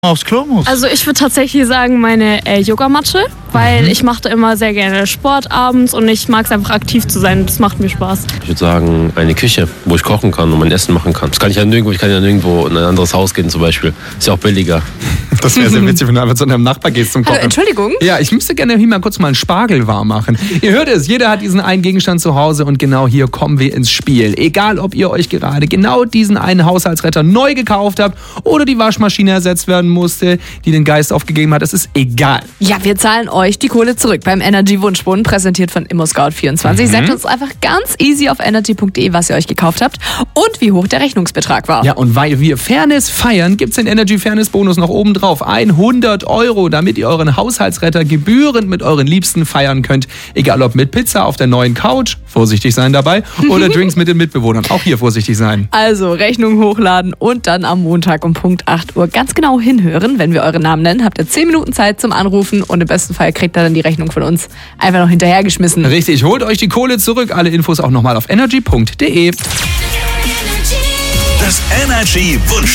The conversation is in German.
aufs Klo muss? Also ich würde tatsächlich sagen meine Yogamatte, weil ich mache da immer sehr gerne Sport abends und ich mag es einfach aktiv zu sein. Das macht mir Spaß. Ich würde sagen eine Küche, wo ich kochen kann und mein Essen machen kann. Das kann ich ja nirgendwo. Ich kann ja nirgendwo in ein anderes Haus gehen zum Beispiel. Ist ja auch billiger. Das wäre sehr witzig, wenn du einfach zu deinem Nachbar gehst zum Kochen. Hallo, Entschuldigung? Ja, ich müsste gerne hier mal kurz mal einen Spargel warm machen. Ihr hört es, jeder hat diesen einen Gegenstand zu Hause und genau hier kommen wir ins Spiel. Egal, ob ihr euch gerade genau diesen einen Haushaltsretter neu gekauft habt oder die Waschmaschine ersetzt werden musste, die den Geist aufgegeben hat, es ist egal. Ja, wir zahlen euch die Kohle zurück beim Energy Wunschbrunnen, präsentiert von ImmoScout24. Sagt uns einfach ganz easy auf energy.de, was ihr euch gekauft habt und wie hoch der Rechnungsbetrag war. Ja, und weil wir Fairness feiern, gibt's den Energy Fairness Bonus noch oben drauf. 100 €, damit ihr euren Haushaltsretter gebührend mit euren Liebsten feiern könnt. Egal ob mit Pizza auf der neuen Couch, vorsichtig sein dabei, oder Drinks mit den Mitbewohnern. Auch hier vorsichtig sein. Also Rechnung hochladen und dann am Montag um Punkt 8 Uhr ganz genau hinhören. Wenn wir euren Namen nennen, habt ihr 10 Minuten Zeit zum Anrufen und im besten Fall kriegt ihr dann die Rechnung von uns einfach noch hinterhergeschmissen. Richtig, holt euch die Kohle zurück. Alle Infos auch nochmal auf energy.de. Das Energy Wunsch